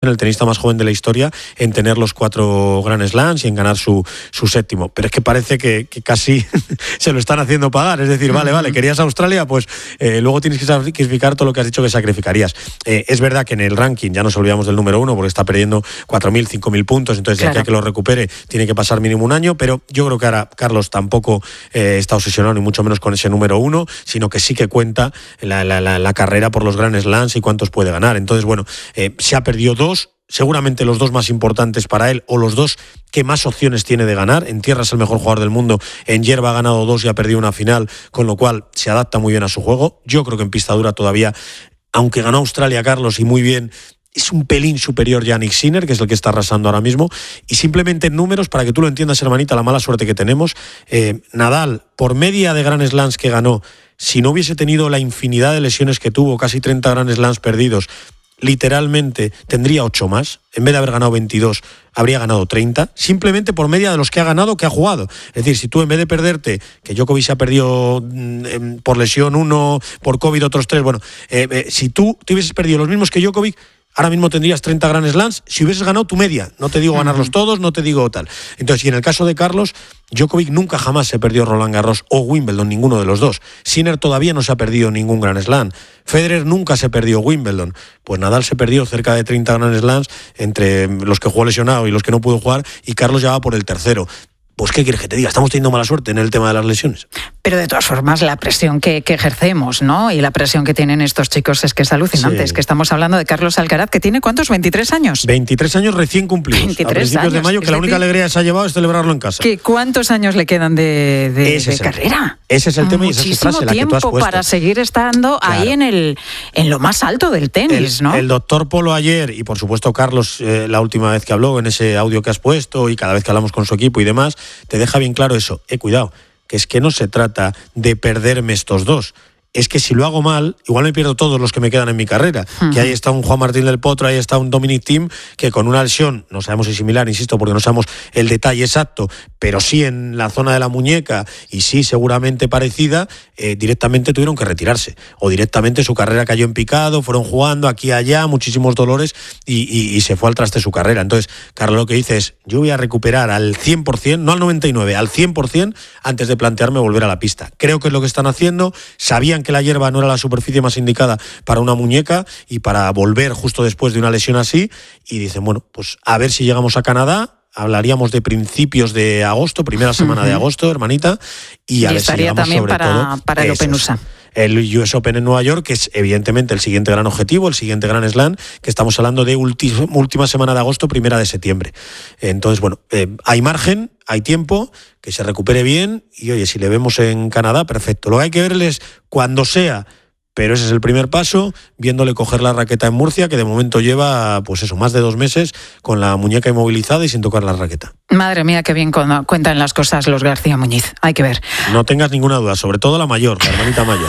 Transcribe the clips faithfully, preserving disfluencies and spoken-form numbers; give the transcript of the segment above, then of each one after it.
el tenista más joven de la historia en tener los cuatro Grand Slams y en ganar su, su séptimo. Pero es que parece que, que casi se lo están haciendo pagar. Es decir, vale, vale, querías Australia, pues eh, luego tienes que sacrificar todo lo que has dicho que sacrificarías. Eh, es verdad que en el ranking ya nos olvidamos del número uno porque está perdiendo cuatro mil, cinco mil puntos, entonces claro, de aquí a que lo recupere tiene que pasar mínimo un año, pero yo creo que ahora Carlos tampoco eh, está obsesionado ni mucho menos con ese número uno, sino que sí que cuenta la, la, la, la carrera por los Grand Slams y cuántos puede ganar. Entonces, bueno, eh, se ha perdido dos, seguramente los dos más importantes para él o los dos que más opciones tiene de ganar. En tierra es el mejor jugador del mundo, en hierba ha ganado dos y ha perdido una final, con lo cual se adapta muy bien a su juego. Yo creo que en pista dura todavía, aunque ganó Australia Carlos y muy bien, es un pelín superior Jannik Sinner, que es el que está arrasando ahora mismo. Y simplemente en números, para que tú lo entiendas, hermanita, la mala suerte que tenemos, eh, Nadal, por media de Grand Slams que ganó, si no hubiese tenido la infinidad de lesiones que tuvo, casi treinta Grand Slams perdidos, literalmente tendría ocho más. En vez de haber ganado veintidós, habría ganado treinta, simplemente por media de los que ha ganado, que ha jugado. Es decir, si tú en vez de perderte, que Djokovic se ha perdido eh, por lesión uno, por COVID otros tres, bueno, eh, eh, si tú te hubieses perdido los mismos que Djokovic, ahora mismo tendrías treinta Grand Slams si hubieses ganado tu media. No te digo ganarlos todos, no te digo tal. Entonces, y en el caso de Carlos, Djokovic nunca jamás se perdió Roland Garros o Wimbledon, ninguno de los dos. Sinner todavía no se ha perdido ningún Grand Slam. Federer nunca se perdió Wimbledon. Pues Nadal se perdió cerca de treinta Grand Slams entre los que jugó lesionado y los que no pudo jugar, y Carlos ya va por el tercero. Pues ¿qué quieres que te diga? Estamos teniendo mala suerte en el tema de las lesiones. Pero de todas formas, la presión que, que ejercemos, ¿no? Y la presión que tienen estos chicos es que es alucinante. Sí. Es que estamos hablando de Carlos Alcaraz, que tiene ¿cuántos? ¿veintitrés años? veintitrés años recién cumplidos. veintitrés a principios años, de mayo, que es la única decir, alegría que se ha llevado es celebrarlo en casa. ¿Que ¿Cuántos años le quedan de, de, de carrera? Ese es el tema. Muchísimo y esa es su frase, la que tú has puesto. Para seguir estando claro, ahí en el en lo más alto del tenis, el, ¿no? El doctor Polo ayer, y por supuesto Carlos, eh, la última vez que habló, en ese audio que has puesto, y cada vez que hablamos con su equipo y demás, te deja bien claro eso. Eh, cuidado, que es que no se trata de perderme estos dos. Es que si lo hago mal, igual me pierdo todos los que me quedan en mi carrera. Uh-huh. Que ahí está un Juan Martín del Potro, ahí está un Dominic Thiem, que con una lesión, no sabemos si similar, insisto, porque no sabemos el detalle exacto, pero sí en la zona de la muñeca, y sí seguramente parecida, eh, directamente tuvieron que retirarse. O directamente su carrera cayó en picado, fueron jugando aquí y allá, muchísimos dolores, y, y, y se fue al traste su carrera. Entonces, Carlos lo que dice es, yo voy a recuperar al cien por ciento, no al noventa y nueve por ciento, al cien por ciento antes de plantearme volver a la pista. Creo que es lo que están haciendo. Sabían que la hierba no era la superficie más indicada para una muñeca y para volver justo después de una lesión así, y dicen, bueno, pues a ver si llegamos a Canadá. Hablaríamos de principios de agosto, primera semana uh-huh. de agosto, hermanita, y, y a ver estaría si también sobre para, todo, para el Open U S A. El U S Open en Nueva York, que es evidentemente el siguiente gran objetivo, el siguiente gran slam, que estamos hablando de ulti- última semana de agosto, primera de septiembre. Entonces, bueno, eh, hay margen, hay tiempo, que se recupere bien, y oye, si le vemos en Canadá, perfecto. Lo que hay que verles cuando sea, pero ese es el primer paso, viéndole coger la raqueta en Murcia, que de momento lleva, pues eso, más de dos meses con la muñeca inmovilizada y sin tocar la raqueta. Madre mía, qué bien cuentan las cosas los García Muñiz, hay que ver. No tengas ninguna duda, sobre todo la mayor, la hermanita mayor.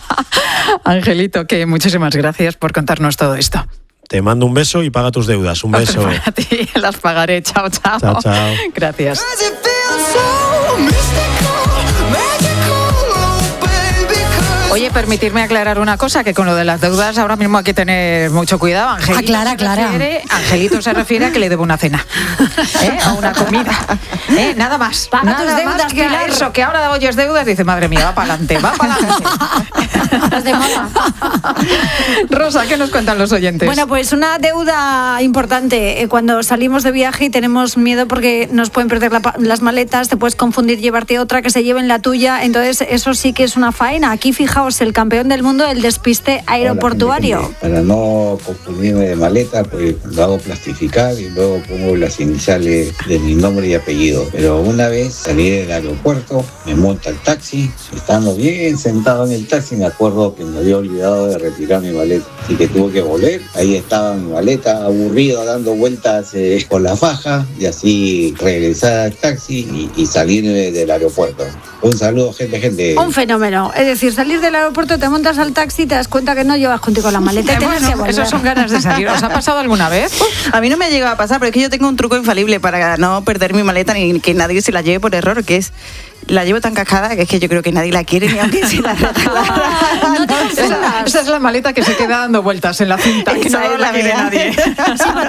Angelito, que muchísimas gracias por contarnos todo esto. Te mando un beso y paga tus deudas. Un beso. Para ti, las pagaré. Chao, chao. Chao, chao. Gracias. Oye, permitirme aclarar una cosa, que con lo de las deudas ahora mismo hay que tener mucho cuidado. Angelito Aclara, se Clara. refiere, Angelito se refiere a que le debo una cena, ¿eh? A una comida. ¿Eh? Nada más. Paga nada tus deudas, más que Pilar. eso, que ahora oyes deudas, dice, madre mía, va para adelante, va para adelante. De moda. Rosa, ¿qué nos cuentan los oyentes? Bueno, pues una deuda importante. Cuando salimos de viaje y tenemos miedo porque nos pueden perder la, las maletas, te puedes confundir, llevarte otra, que se lleven la tuya. Entonces, eso sí que es una faena. Aquí, fijaos, el campeón del mundo del despiste aeroportuario. Hola, para no confundirme de maleta, pues lo hago plastificar y luego pongo las iniciales de mi nombre y apellido. Pero una vez salí del aeropuerto, me monta el taxi, estando bien sentado en el taxi, me acuerdo que me había olvidado de retirar mi maleta. Así que tuve que volver. Ahí estaba mi maleta, aburrido, dando vueltas eh, por la faja, y así regresar al taxi y, y salir del aeropuerto. Un saludo, gente, gente. Un fenómeno. Es decir, salir del aeropuerto, te montas al taxi y te das cuenta que no llevas contigo la maleta y tienes bueno, que volver. Eso son ganas de salir. ¿Os ha pasado alguna vez? A mí no me ha llegado a pasar, pero es que yo tengo un truco infalible para no perder mi maleta ni que nadie se la lleve por error, que es la llevo tan cascada que es que yo creo que nadie la quiere ni aunque se la regalara. No te esa, esa es la maleta que se queda dando vueltas en la cinta, que esa no es la la quiere mía. nadie. Sí,